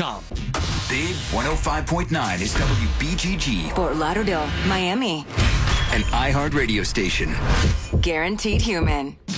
WBGG.com. Big 105.9 is WBGG, Fort Lauderdale, Miami. an iHeart radio station. Guaranteed Human.